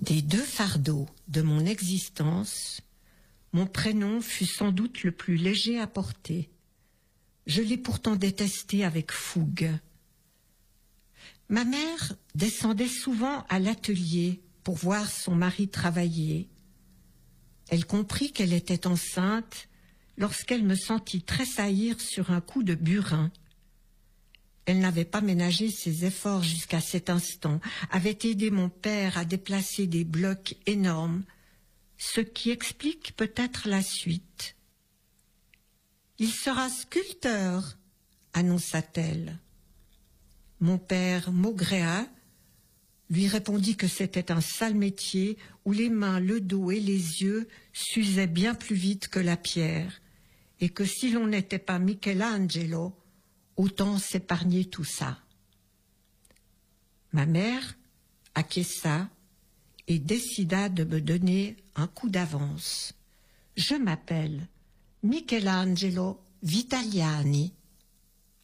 Des deux fardeaux de mon existence, mon prénom fut sans doute le plus léger à porter. Je l'ai pourtant détesté avec fougue. Ma mère descendait souvent à l'atelier pour voir son mari travailler. Elle comprit qu'elle était enceinte lorsqu'elle me sentit tressaillir sur un coup de burin. Elle n'avait pas ménagé ses efforts jusqu'à cet instant, avait aidé mon père à déplacer des blocs énormes, ce qui explique peut-être la suite. « Il sera sculpteur », annonça-t-elle. Mon père maugréa, lui répondit que c'était un sale métier où les mains, le dos et les yeux s'usaient bien plus vite que la pierre, et que si l'on n'était pas Michelangelo, autant s'épargner tout ça. Ma mère acquiesça et décida de me donner un coup d'avance. Je m'appelle Michelangelo Vitaliani.